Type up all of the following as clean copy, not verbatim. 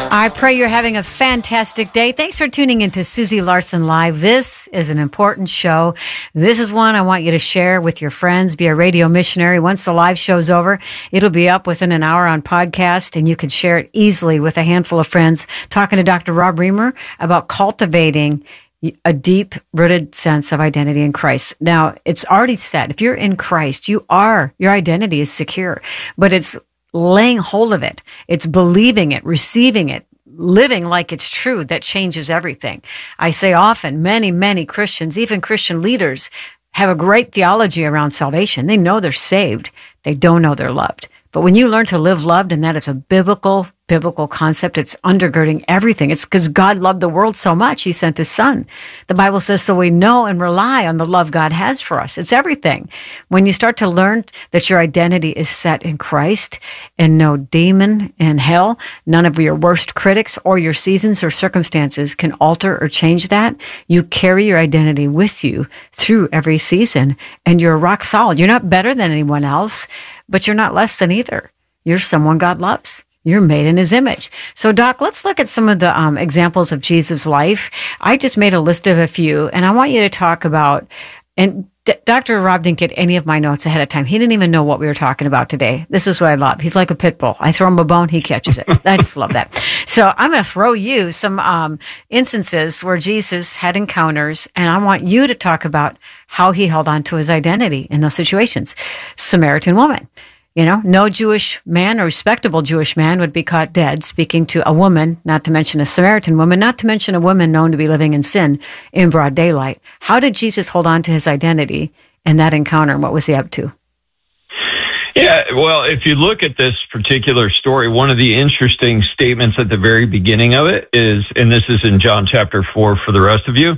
I pray you're having a fantastic day. Thanks for tuning into Susie Larson Live. This is an important show. This is one I want you to share with your friends. Be a radio missionary. Once the live show's over, it'll be up within an hour on podcast, and you can share it easily with a handful of friends. Talking to Dr. Rob Reimer about cultivating a deep-rooted sense of identity in Christ. Now, it's already said, if you're in Christ, your identity is secure, but it's laying hold of it. It's believing it, receiving it, living like it's true that changes everything. I say often, many Christians, even Christian leaders, have a great theology around salvation. They know they're saved. They don't know they're loved. But when you learn to live loved, and that it's a biblical concept, it's undergirding everything. It's because God loved the world so much, He sent His Son. The Bible says, so we know and rely on the love God has for us. It's everything. When you start to learn that your identity is set in Christ, and no demon in hell, none of your worst critics or your seasons or circumstances can alter or change that, you carry your identity with you through every season, and you're rock solid. You're not better than anyone else, but you're not less than either. You're someone God loves. You're made in His image. So, Doc, let's look at some of the examples of Jesus' life. I just made a list of a few, and I want you to talk about, and Dr. Rob didn't get any of my notes ahead of time. He didn't even know what we were talking about today. This is what I love. He's like a pit bull. I throw him a bone, he catches it. I just love that. So I'm going to throw you some instances where Jesus had encounters, and I want you to talk about how He held on to His identity in those situations. Samaritan woman. You know, no Jewish man or respectable Jewish man would be caught dead speaking to a woman, not to mention a Samaritan woman, not to mention a woman known to be living in sin in broad daylight. How did Jesus hold on to His identity in that encounter, and what was He up to? Yeah, well, if you look at this particular story, one of the interesting statements at the very beginning of it is, and this is in John chapter 4 for the rest of you,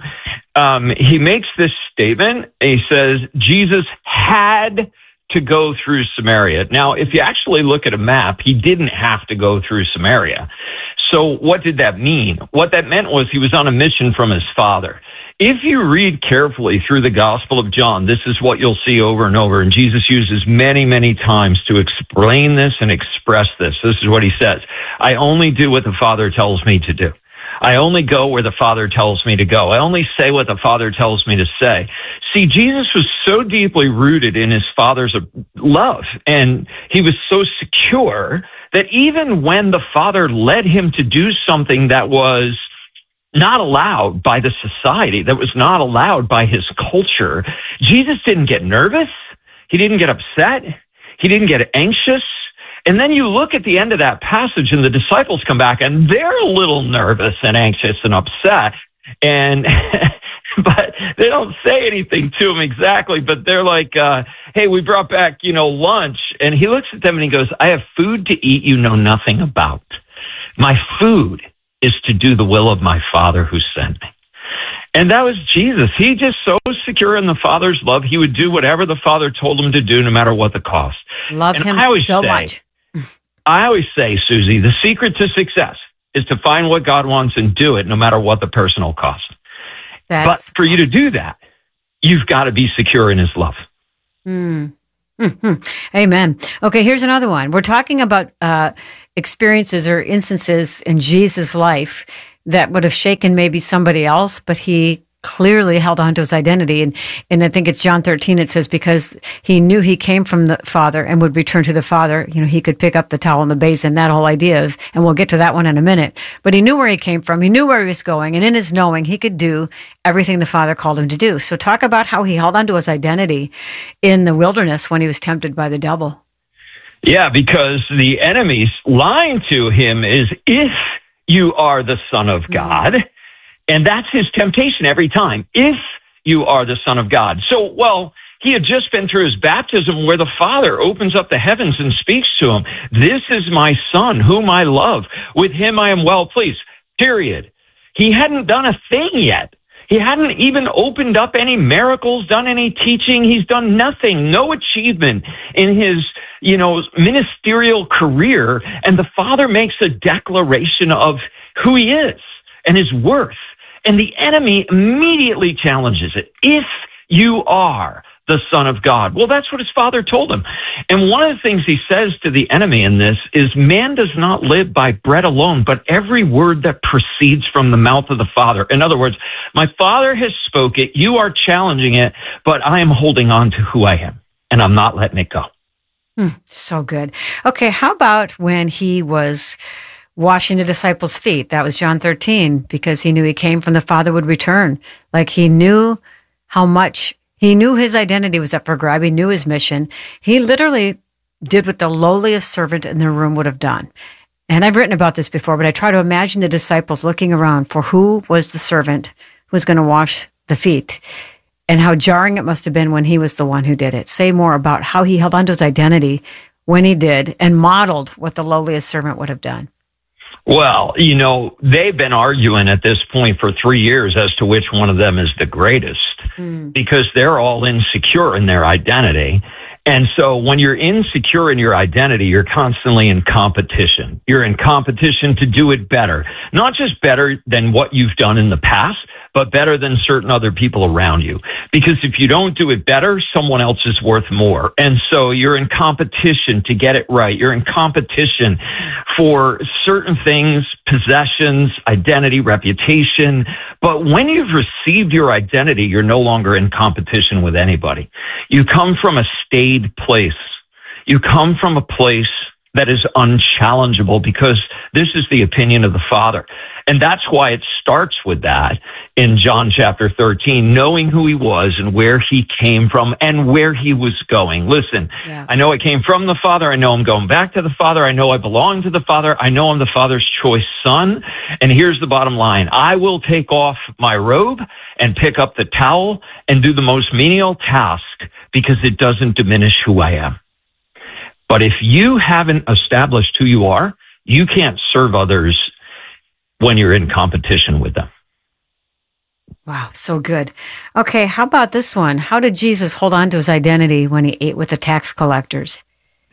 He makes this statement. He says, Jesus had to go through Samaria. Now, if you actually look at a map, He didn't have to go through Samaria. So what did that mean? What that meant was He was on a mission from His Father. If you read carefully through the Gospel of John, this is what you'll see over and over, and Jesus uses many times to explain this and express this. This is what He says: I only do what the Father tells me to do. I only go where the Father tells me to go. I only say what the Father tells me to say. See, Jesus was so deeply rooted in His Father's love, and He was so secure that even when the Father led Him to do something that was not allowed by the society, that was not allowed by His culture, Jesus didn't get nervous. He didn't get upset. He didn't get anxious. And then you look at the end of that passage, and the disciples come back, and they're a little nervous and anxious and upset. And but they don't say anything to Him exactly, but they're like, hey, we brought back, lunch. And He looks at them and He goes, I have food to eat you know nothing about. My food is to do the will of my Father who sent me. And that was Jesus. He just so secure in the Father's love, He would do whatever the Father told Him to do, no matter what the cost. Love Him so much. I always say, Susie, the secret to success is to find what God wants and do it, no matter what the personal cost. But for you to do that, you've got to be secure in His love. Mm-hmm. Amen. Okay, here's another one. We're talking about experiences or instances in Jesus' life that would have shaken maybe somebody else, but He clearly held on to His identity. And I think it's John 13, it says, because He knew He came from the Father and would return to the Father, He could pick up the towel and the basin, that whole idea of, and we'll get to that one in a minute. But He knew where He came from. He knew where He was going. And in His knowing, He could do everything the Father called Him to do. So talk about how He held on to His identity in the wilderness when He was tempted by the devil. Yeah, because the enemy's line to Him is, if you are the Son of God. And that's his temptation every time. If you are the Son of God. So, He had just been through His baptism where the Father opens up the heavens and speaks to Him. This is my Son, whom I love. With Him I am well pleased. Period. He hadn't done a thing yet. He hadn't even opened up any miracles, done any teaching. He's done nothing, no achievement in His, ministerial career. And the Father makes a declaration of who He is and His worth. And the enemy immediately challenges it. If you are the Son of God. Well, that's what his Father told him. And one of the things he says to the enemy in this is, man does not live by bread alone, but every word that proceeds from the mouth of the Father. In other words, my Father has spoke it, you are challenging it, but I am holding on to who I am, and I'm not letting it go. So good. Okay, how about when he was washing the disciples' feet? That was John 13, because he knew he came from the Father would return. Like, he knew how much, he knew his identity was up for grab. He knew his mission. He literally did what the lowliest servant in the room would have done. And I've written about this before, but I try to imagine the disciples looking around for who was the servant who was going to wash the feet, and how jarring it must have been when he was the one who did it. Say more about how he held on to his identity when he did and modeled what the lowliest servant would have done. Well, they've been arguing at this point for 3 years as to which one of them is the greatest, because they're all insecure in their identity. And so when you're insecure in your identity, you're constantly in competition. You're in competition to do it better, not just better than what you've done in the past, but better than certain other people around you. Because if you don't do it better, someone else is worth more. And so you're in competition to get it right. You're in competition for certain things, possessions, identity, reputation. But when you've received your identity, you're no longer in competition with anybody. You come from a staid place. You come from a place that is unchallengeable, because this is the opinion of the Father. And that's why it starts with that in John chapter 13, knowing who he was and where he came from and where he was going. Listen, I know I came from the Father. I know I'm going back to the Father. I know I belong to the Father. I know I'm the Father's choice son. And here's the bottom line. I will take off my robe and pick up the towel and do the most menial task, because it doesn't diminish who I am. But if you haven't established who you are, you can't serve others when you're in competition with them. Wow, so good. Okay, how about this one? How did Jesus hold on to his identity when he ate with the tax collectors?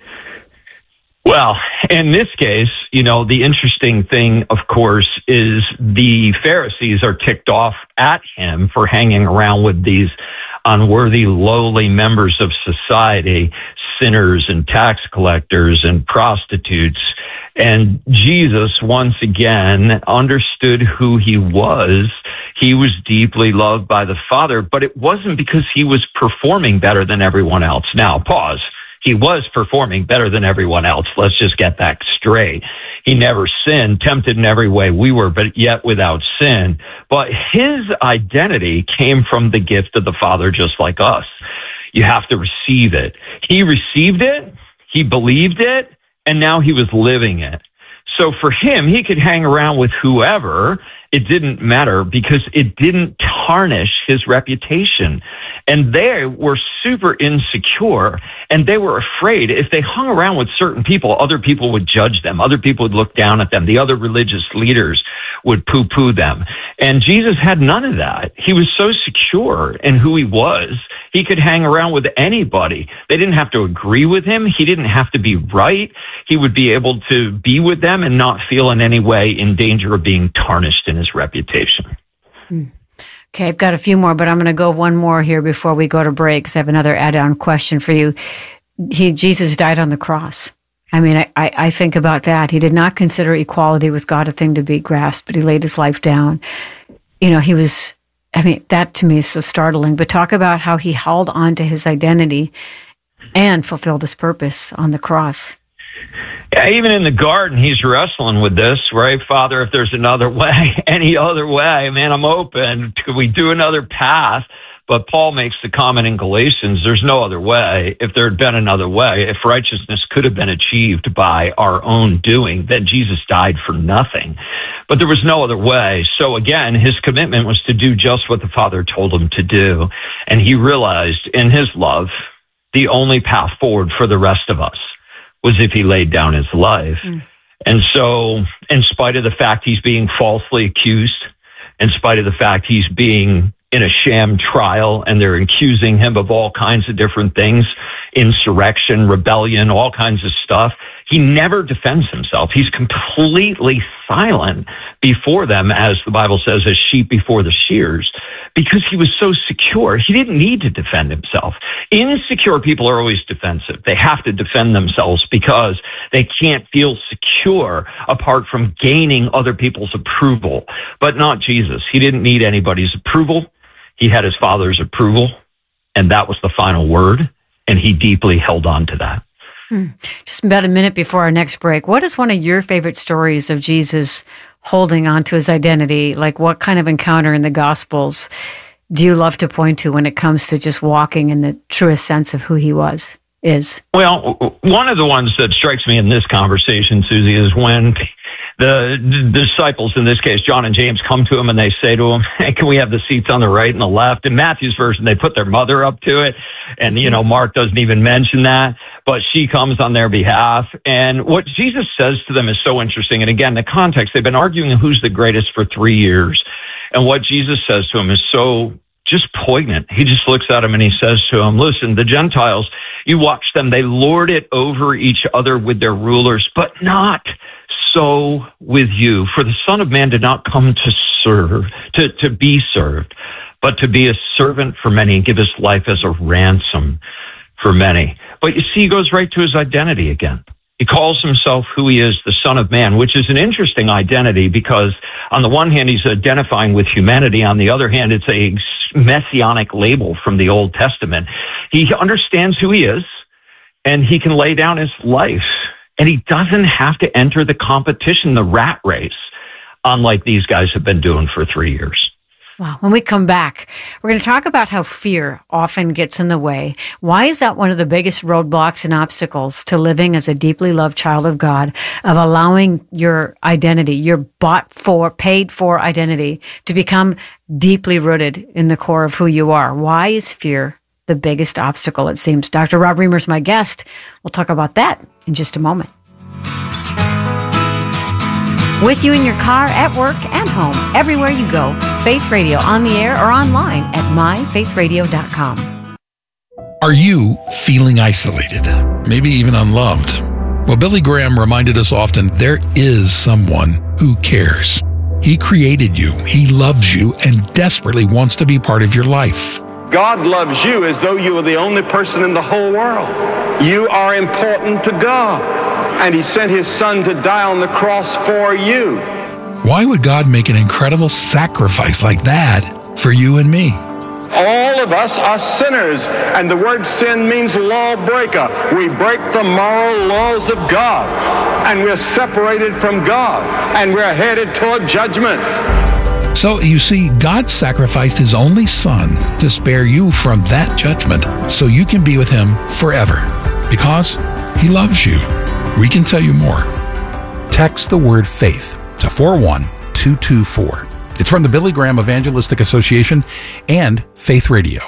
Well, in this case, the interesting thing, of course, is the Pharisees are ticked off at him for hanging around with these unworthy, lowly members of society, sinners and tax collectors and prostitutes. And Jesus, once again, understood who he was. He was deeply loved by the Father, but it wasn't because he was performing better than everyone else. Now, pause. He was performing better than everyone else. Let's just get that straight. He never sinned, tempted in every way we were, but yet without sin. But his identity came from the gift of the Father, just like us. You have to receive it. He received it, he believed it, and now he was living it. So for him, he could hang around with whoever. It didn't matter, because it didn't tarnish his reputation. And they were super insecure, and they were afraid if they hung around with certain people, other people would judge them. Other people would look down at them. The other religious leaders would poo-poo them. And Jesus had none of that. He was so secure in who he was, he could hang around with anybody. They didn't have to agree with him. He didn't have to be right. He would be able to be with them and not feel in any way in danger of being tarnished in his reputation. Okay, I've got a few more, but I'm going to go one more here before we go to break, because I have another add-on question for you. Jesus died on the cross. I mean, I think about that. He did not consider equality with God a thing to be grasped, but he laid his life down. That to me is so startling. But talk about how he held on to his identity and fulfilled his purpose on the cross. Yeah, even in the garden, he's wrestling with this, right? Father, if there's another way, any other way, man, I'm open. Could we do another path? But Paul makes the comment in Galatians, there's no other way. If there had been another way, if righteousness could have been achieved by our own doing, then Jesus died for nothing. But there was no other way. So again, his commitment was to do just what the Father told him to do. And he realized in his love, the only path forward for the rest of us was if he laid down his life. And so, in spite of the fact he's being falsely accused, in spite of the fact he's being in a sham trial and they're accusing him of all kinds of different things, insurrection, rebellion, all kinds of stuff, he never defends himself. He's completely silent before them, as the Bible says, as sheep before the shears, because he was so secure. He didn't need to defend himself. Insecure people are always defensive. They have to defend themselves because they can't feel secure apart from gaining other people's approval. But not Jesus. He didn't need anybody's approval. He had his Father's approval, and that was the final word, and he deeply held on to that. Just about a minute before our next break, what is one of your favorite stories of Jesus holding on to his identity? Like, what kind of encounter in the Gospels do you love to point to when it comes to just walking in the truest sense of who he is? Well, one of the ones that strikes me in this conversation, Susie, is when the disciples, in this case, John and James, come to him and they say to him, hey, can we have the seats on the right and the left? In Matthew's version, they put their mother up to it. And, Mark doesn't even mention that, but she comes on their behalf. And what Jesus says to them is so interesting. And again, the context, they've been arguing who's the greatest for 3 years. And what Jesus says to him is so just poignant. He just looks at him and he says to him, listen, the Gentiles, you watch them, they lord it over each other with their rulers, but not so with you. For the Son of Man did not come to serve, to be served, but to be a servant for many and give his life as a ransom for many. But you see, he goes right to his identity again. He calls himself who he is, the Son of Man, which is an interesting identity because on the one hand, he's identifying with humanity. On the other hand, it's a messianic label from the Old Testament. He understands who he is, and he can lay down his life. And he doesn't have to enter the competition, the rat race, unlike these guys have been doing for 3 years. Wow. When we come back, we're going to talk about how fear often gets in the way. Why is that one of the biggest roadblocks and obstacles to living as a deeply loved child of God, of allowing your identity, your bought for, paid for identity to become deeply rooted in the core of who you are? Why is fear the biggest obstacle, it seems? Dr. Rob Reimer is my guest. We'll talk about that in just a moment. With you in your car, at work, and home, everywhere you go, Faith Radio, on the air or online at myfaithradio.com. Are you feeling isolated, maybe even unloved? Well, Billy Graham reminded us often there is someone who cares. He created you, he loves you, and desperately wants to be part of your life. God loves you as though you were the only person in the whole world. You are important to God, and he sent his son to die on the cross for you. Why would God make an incredible sacrifice like that for you and me? All of us are sinners, and the word sin means lawbreaker. We break the moral laws of God, and we're separated from God, and we're headed toward judgment. So, you see, God sacrificed his only son to spare you from that judgment so you can be with him forever because he loves you. We can tell you more. Text the word faith to 41224. It's from the Billy Graham Evangelistic Association and Faith Radio.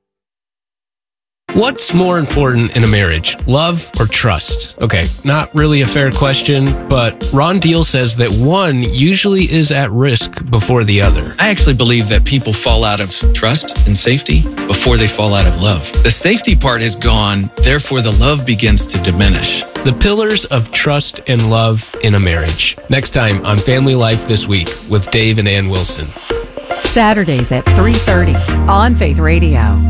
What's more important in a marriage, love or trust? Okay, not really a fair question, but Ron Deal says that one usually is at risk before the other. I actually believe that people fall out of trust and safety before they fall out of love. The safety part is gone, therefore the love begins to diminish. The pillars of trust and love in a marriage. Next time on Family Life This Week with Dave and Ann Wilson. Saturdays at 3:30 on Faith Radio.